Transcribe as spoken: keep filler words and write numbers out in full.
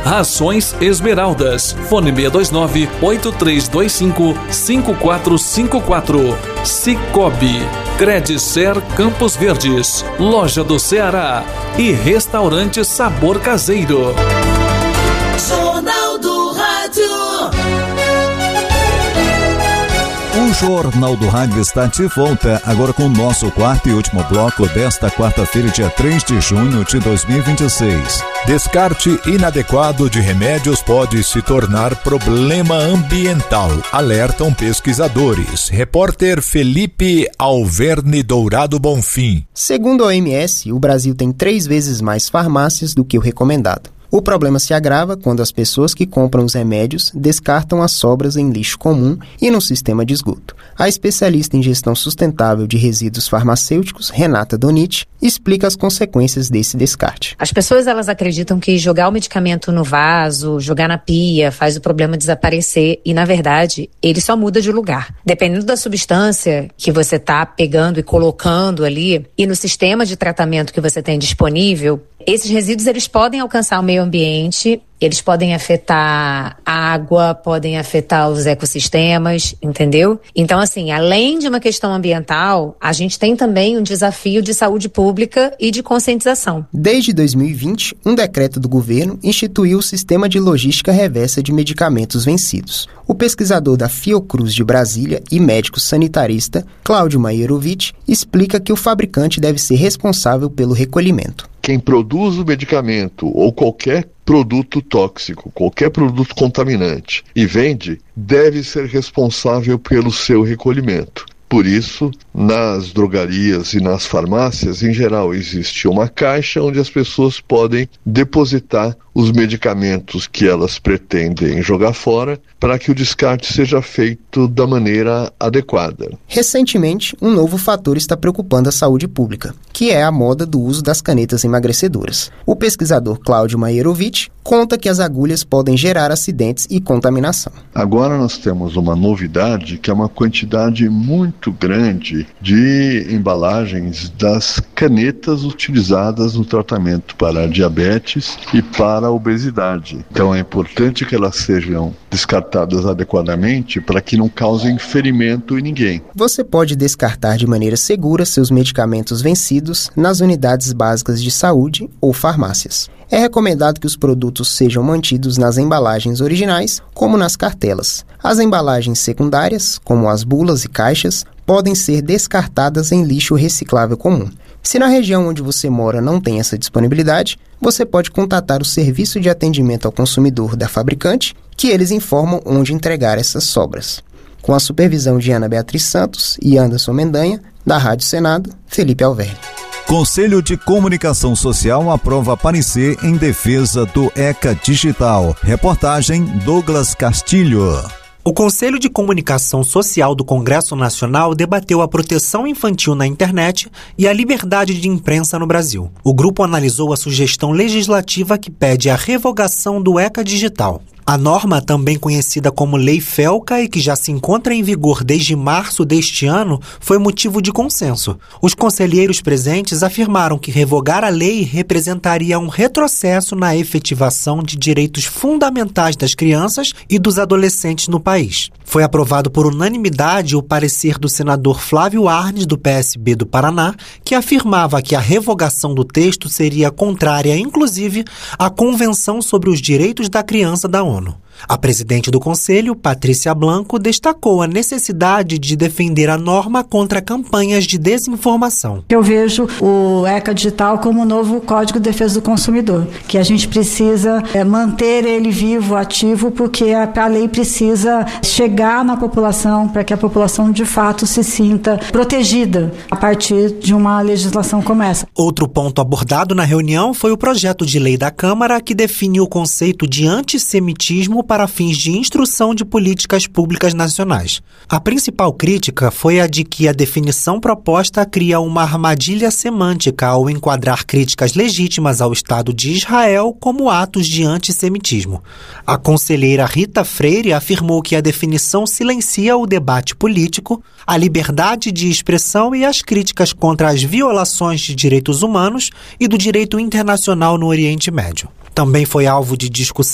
Rações Esmeraldas. Fone seis dois nove, oito três dois cinco, cinco quatro cinco quatro. Cicobi. Credicer Campos Verdes. Loja do Ceará. E Restaurante Sabor Caseiro. Jornal do Rádio. O Jornal do Rádio está de volta, agora com o nosso quarto e último bloco desta quarta-feira, dia três de junho de dois mil e vinte e seis. Descarte inadequado de remédios pode se tornar problema ambiental, alertam pesquisadores. Repórter Felipe Alverne Dourado Bonfim. Segundo a O M S, o Brasil tem três vezes mais farmácias do que o recomendado. O problema se agrava quando as pessoas que compram os remédios descartam as sobras em lixo comum e no sistema de esgoto. A especialista em gestão sustentável de resíduos farmacêuticos, Renata Doniti, explica as consequências desse descarte. As pessoas elas acreditam que jogar o medicamento no vaso, jogar na pia, faz o problema desaparecer e, na verdade, ele só muda de lugar. Dependendo da substância que você está pegando e colocando ali e no sistema de tratamento que você tem disponível, esses resíduos eles podem alcançar o meio ambiente, eles podem afetar a água, podem afetar os ecossistemas, entendeu? Então, assim, além de uma questão ambiental, a gente tem também um desafio de saúde pública e de conscientização. Desde dois mil e vinte, um decreto do governo instituiu o Sistema de Logística Reversa de Medicamentos Vencidos. O pesquisador da Fiocruz de Brasília e médico sanitarista, Cláudio Maierovic, explica que o fabricante deve ser responsável pelo recolhimento. Quem produz o medicamento ou qualquer produto tóxico, qualquer produto contaminante e vende, deve ser responsável pelo seu recolhimento. Por isso, nas drogarias e nas farmácias, em geral, existe uma caixa onde as pessoas podem depositar os medicamentos que elas pretendem jogar fora para que o descarte seja feito da maneira adequada. Recentemente, um novo fator está preocupando a saúde pública, que é a moda do uso das canetas emagrecedoras. O pesquisador Cláudio Maierovic conta que as agulhas podem gerar acidentes e contaminação. Agora nós temos uma novidade que é uma quantidade muito grande de embalagens das canetas utilizadas no tratamento para diabetes e para a obesidade. Então é importante que elas sejam descartadas adequadamente para que não causem ferimento em ninguém. Você pode descartar de maneira segura seus medicamentos vencidos nas unidades básicas de saúde ou farmácias. É recomendado que os produtos sejam mantidos nas embalagens originais, como nas cartelas. As embalagens secundárias, como as bulas e caixas, podem ser descartadas em lixo reciclável comum. Se na região onde você mora não tem essa disponibilidade, você pode contatar o Serviço de Atendimento ao Consumidor da fabricante, que eles informam onde entregar essas sobras. Com a supervisão de Ana Beatriz Santos e Anderson Mendanha, da Rádio Senado, Felipe Alverne. Conselho de Comunicação Social aprova parecer em defesa do ECA Digital. Reportagem Douglas Castilho. O Conselho de Comunicação Social do Congresso Nacional debateu a proteção infantil na internet e a liberdade de imprensa no Brasil. O grupo analisou a sugestão legislativa que pede a revogação do ECA Digital. A norma, também conhecida como Lei Felca e que já se encontra em vigor desde março deste ano, foi motivo de consenso. Os conselheiros presentes afirmaram que revogar a lei representaria um retrocesso na efetivação de direitos fundamentais das crianças e dos adolescentes no país. Foi aprovado por unanimidade o parecer do senador Flávio Arnes, do P S B do Paraná, que afirmava que a revogação do texto seria contrária, inclusive, à Convenção sobre os Direitos da Criança da ONU. A presidente do Conselho, Patrícia Blanco, destacou a necessidade de defender a norma contra campanhas de desinformação. Eu vejo o ECA Digital como um novo Código de Defesa do Consumidor, que a gente precisa é, manter ele vivo, ativo, porque a, a lei precisa chegar na população para que a população de fato se sinta protegida a partir de uma legislação como essa. Outro ponto abordado na reunião foi o projeto de lei da Câmara que define o conceito de antissemitismo para fins de instrução de políticas públicas nacionais. A principal crítica foi a de que a definição proposta cria uma armadilha semântica ao enquadrar críticas legítimas ao Estado de Israel como atos de antissemitismo. A conselheira Rita Freire afirmou que a definição silencia o debate político, a liberdade de expressão e as críticas contra as violações de direitos humanos e do direito internacional no Oriente Médio. Também foi alvo de discussão